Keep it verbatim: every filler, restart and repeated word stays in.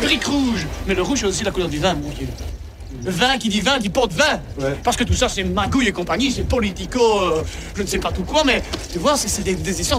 brique rouge. Mais le rouge, c'est aussi la couleur du vin, mon Dieu. Le vin qui dit vin dit pot de vin. Ouais. Parce que tout ça, c'est magouille et compagnie, c'est politico, euh, je ne sais pas tout quoi, mais tu vois, c'est c'est des, des histoires